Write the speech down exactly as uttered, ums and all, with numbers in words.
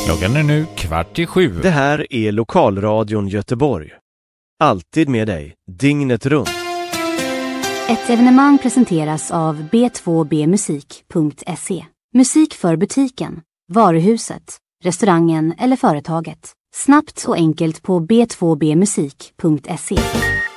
Klockan är nu kvart i sju. Det här är Lokalradion Göteborg. Alltid med dig, dygnet runt. Ett evenemang presenteras av b två b musik punkt se. Musik för butiken, varuhuset, restaurangen eller företaget. Snabbt och enkelt på b två b musik punkt se.